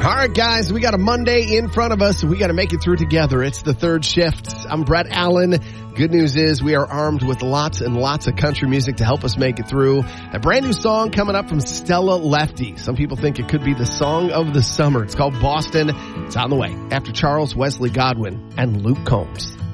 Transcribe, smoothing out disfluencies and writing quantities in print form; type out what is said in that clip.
All right, guys, we got a Monday in front of us, and we got to make it through together. It's the third shift. I'm Brett Allen. Good news is we are armed with lots and lots of country music to help us make it through. A brand new song coming up from Stella Lefty. Some people think it could be the song of the summer. It's called Boston. It's on the way after Charles Wesley Godwin and Luke Combs.